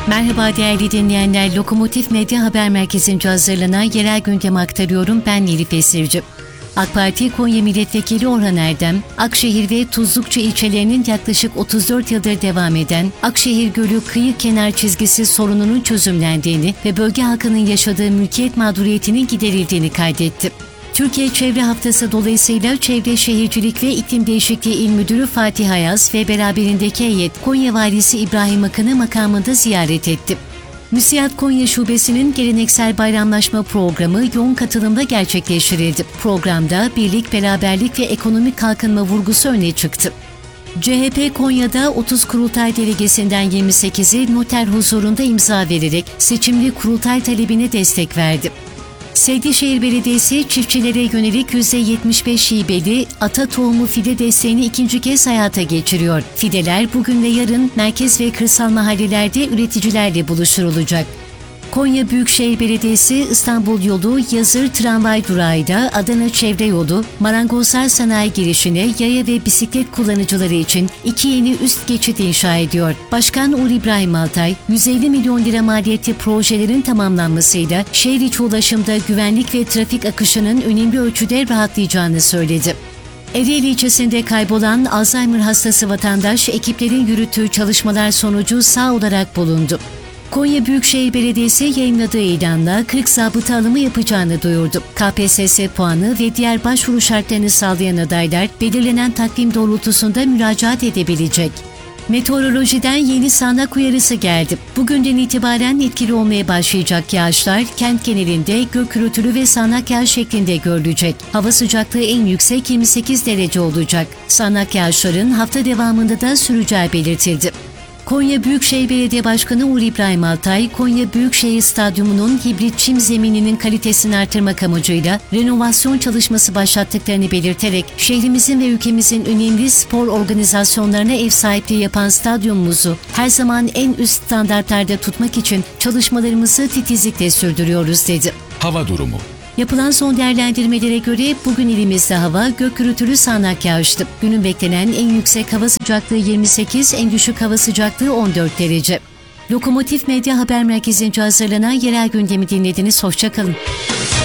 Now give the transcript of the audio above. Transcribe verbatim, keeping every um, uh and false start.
Merhaba değerli dinleyenler, Lokomotif Medya Haber Merkezi'nce hazırlanan yerel gündemi aktarıyorum. Ben Elif Esirci. AK Parti Konya Milletvekili Orhan Erdem, Akşehir ve Tuzlukçu ilçelerinin yaklaşık otuz dört yıldır devam eden Akşehir Gölü kıyı kenar çizgisi sorununun çözümlendiğini ve bölge halkının yaşadığı mülkiyet mağduriyetinin giderildiğini kaydetti. Türkiye Çevre Haftası dolayısıyla Çevre Şehircilik ve İklim Değişikliği İl Müdürü Fatih Ayaz ve beraberindeki heyet Konya Valisi İbrahim Akın'ı makamında ziyaret etti. MÜSİAD Konya Şubesi'nin geleneksel bayramlaşma programı yoğun katılımda gerçekleştirildi. Programda birlik, beraberlik ve ekonomik kalkınma vurgusu öne çıktı. C H P Konya'da otuz kurultay delegesinden yirmi sekizi noter huzurunda imza vererek seçimli kurultay talebine destek verdi. Seydişehir Belediyesi çiftçilere yönelik yüzde yetmiş beş hibeli ata tohumu fide desteğini ikinci kez hayata geçiriyor. Fideler bugün ve yarın merkez ve kırsal mahallelerde üreticilerle buluşturulacak. Konya Büyükşehir Belediyesi İstanbul Yolu Yazır Tramvay Durağı'yla Adana Çevre Yolu, Marangozlar Sanayi girişine yaya ve bisiklet kullanıcıları için iki yeni üst geçit inşa ediyor. Başkan Uğur İbrahim Altay, yüz elli milyon lira maliyetli projelerin tamamlanmasıyla şehir içi ulaşımda güvenlik ve trafik akışının önemli ölçüde rahatlayacağını söyledi. Ereğli ilçesinde kaybolan Alzheimer hastası vatandaş ekiplerin yürüttüğü çalışmalar sonucu sağ olarak bulundu. Konya Büyükşehir Belediyesi yayınladığı ilanla kırk zabıta alımı yapacağını duyurdu. K P S S puanı ve diğer başvuru şartlarını sağlayan adaylar belirlenen takvim doğrultusunda müracaat edebilecek. Meteorolojiden yeni sağanak uyarısı geldi. Bugünden itibaren etkili olmaya başlayacak yağışlar kent genelinde gök gürültülü ve sağanak yağış şeklinde görülecek. Hava sıcaklığı en yüksek yirmi sekiz derece olacak. Sağanak yağışların hafta devamında da süreceği belirtildi. Konya Büyükşehir Belediye Başkanı Uğur İbrahim Altay, Konya Büyükşehir Stadyumu'nun hibrit çim zemininin kalitesini artırmak amacıyla renovasyon çalışması başlattıklarını belirterek şehrimizin ve ülkemizin önemli spor organizasyonlarına ev sahipliği yapan stadyumumuzu her zaman en üst standartlarda tutmak için çalışmalarımızı titizlikle sürdürüyoruz dedi. Hava durumu. Yapılan son değerlendirmelere göre bugün ilimizde hava gök gürültülü sağanak yağıştı. Günün beklenen en yüksek hava sıcaklığı yirmi sekiz, en düşük hava sıcaklığı on dört derece. Lokomotif Medya Haber Merkezi'nce hazırlanan yerel gündemi dinlediniz. Hoşça kalın.